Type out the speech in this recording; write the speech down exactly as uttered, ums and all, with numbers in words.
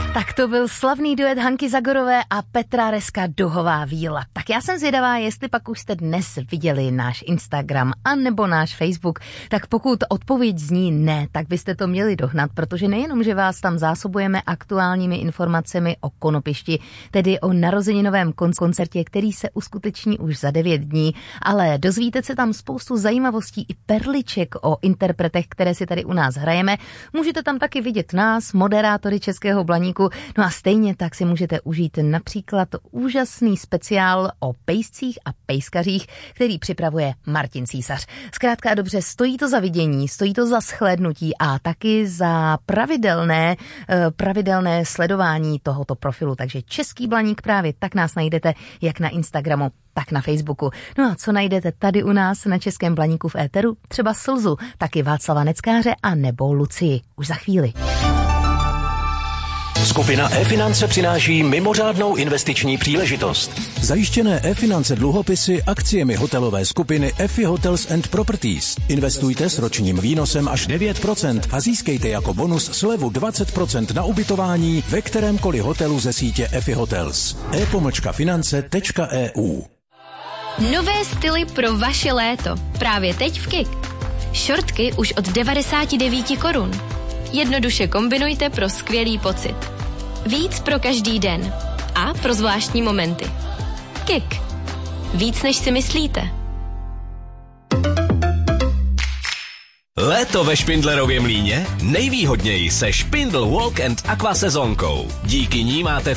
Tak to byl slavný duet Hanky Zagorové a Petra Reska Duhová víla. Tak já jsem zvědavá, jestli pak už jste dnes viděli náš Instagram a nebo náš Facebook, tak pokud odpověď zní ne, tak byste to měli dohnat, protože nejenom, že vás tam zásobujeme aktuálními informacemi o Konopišti, tedy o narozeninovém koncertě, který se uskuteční už za devět dní, ale dozvíte se tam spoustu zajímavostí i perliček o interpretech, které si tady u nás hrajeme. Můžete tam taky vidět nás, moderátory Českého Blaníku. No a stejně tak si můžete užít například úžasný speciál o pejscích a pejskařích, který připravuje Martin Císař. Zkrátka a dobře, stojí to za vidění, stojí to za shlédnutí a taky za pravidelné, pravidelné sledování tohoto profilu. Takže Český Blaník právě tak nás najdete jak na Instagramu, tak na Facebooku. No a co najdete tady u nás na Českém Blaníku v éteru? Třeba Slzu, taky Václava Neckáře a nebo Lucii. Už za chvíli. Skupina E-finance přináší mimořádnou investiční příležitost. Zajištěné E-finance dluhopisy akciemi hotelové skupiny E F I Hotels and Properties. Investujte s ročním výnosem až devět procent a získejte jako bonus slevu dvacet procent na ubytování ve kterémkoliv hotelu ze sítě E F I Hotels. e finance tečka e u Nové styly pro vaše léto. Právě teď v Kik. Šortky už od devadesát devět korun. Jednoduše kombinujte pro skvělý pocit. Víc pro každý den. A pro zvláštní momenty. Kik. Víc než si myslíte. Léto ve Špindlerově mlýně? Nejvýhodněji se Špindl Walk and Aqua sezónkou. Díky ní máte